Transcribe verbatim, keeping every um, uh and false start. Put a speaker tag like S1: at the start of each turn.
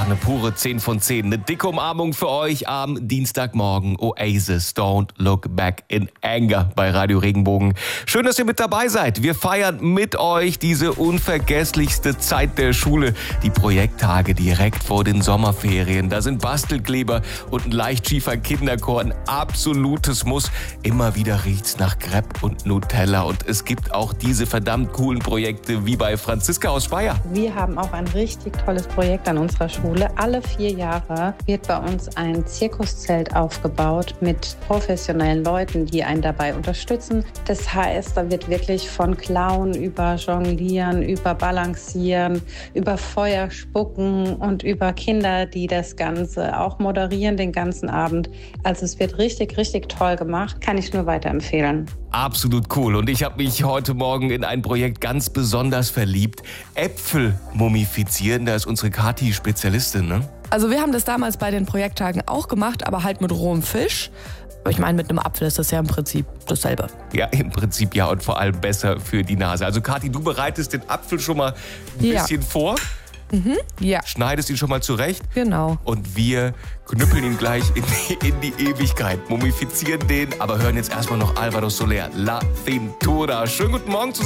S1: eine pure zehn von zehn. Eine dicke Umarmung für euch am Dienstagmorgen. Oasis, Don't Look Back in Anger bei Radio Regenbogen. Schön, dass ihr mit dabei seid. Wir feiern mit euch diese unvergesslichste Zeit der Schule. Die Projekttage direkt vor den Sommerferien. Da sind Bastelkleber und ein leicht schiefer Kinderchor ein absolutes Muss. Immer wieder riecht's nach Crepe und Nutella. Und es gibt auch diese verdammt coolen Projekte wie bei Franziska aus Speyer.
S2: Wir haben auch ein richtig tolles Projekt an unserer Schule. Alle vier Jahre wird bei uns ein Zirkuszelt aufgebaut mit professionellen Leuten, die einen dabei unterstützen. Das heißt, da wird wirklich von Clown über Jonglieren, über Balancieren, über Feuer spucken und über Kinder, die das Ganze auch moderieren den ganzen Abend. Also es wird richtig, richtig toll gemacht. Kann ich nur weiterempfehlen.
S1: Absolut cool. Und ich habe mich heute Morgen in ein Projekt ganz besonders verliebt. Äpfel mumifizieren. Da ist unsere Kathi Spezialistin, ne?
S3: Also wir haben das damals bei den Projekttagen auch gemacht, aber halt mit rohem Fisch. Aber ich meine, mit einem Apfel ist das ja im Prinzip dasselbe.
S1: Ja, im Prinzip ja, und vor allem besser für die Nase. Also Kathi, du bereitest den Apfel schon mal ein
S3: Ja.
S1: bisschen vor.
S3: Mhm, ja.
S1: Schneidest ihn schon mal zurecht.
S3: Genau.
S1: Und wir knüppeln ihn gleich in die, in die Ewigkeit, mumifizieren den, aber hören jetzt erstmal noch Alvaro Soler, La Cintura. Schönen guten Morgen zusammen.